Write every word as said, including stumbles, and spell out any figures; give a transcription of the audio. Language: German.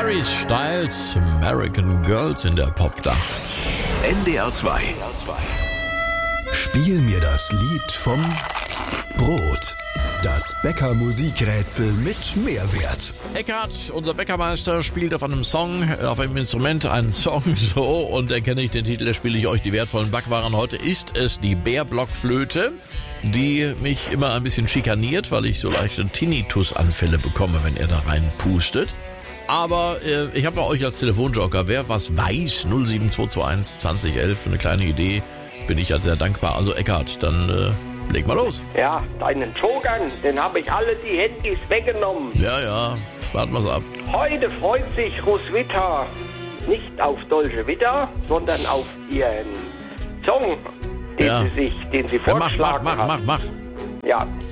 Harry Styles, American Girls in der Popnacht. N D R zwei. Spiel mir das Lied vom Brot. Das Bäcker-Musikrätsel mit Mehrwert. Eckhard, unser Bäckermeister, spielt auf einem Song, auf einem Instrument einen Song so, und erkenne ich den Titel, da spiele ich euch die wertvollen Backwaren. Heute ist es die Bärblockflöte, die mich immer ein bisschen schikaniert, weil ich so leichte Tinnitus-Anfälle bekomme, wenn er da reinpustet. Aber äh, ich habe bei euch als Telefonjoker, wer was weiß, null sieben zwei zwei eins zwanzig elf, für eine kleine Idee, bin ich halt sehr dankbar. Also Eckhard, dann äh, leg mal los. Ja, deinen Joker, den habe ich alle die Handys weggenommen. Ja, ja, warten wir's ab. Heute freut sich Roswitha nicht auf Dolce Vita, sondern auf ihren Song, den Ja. sie sich, den sie Ja, mach, vorgeschlagen mach, mach, hat. mach, mach. Ja,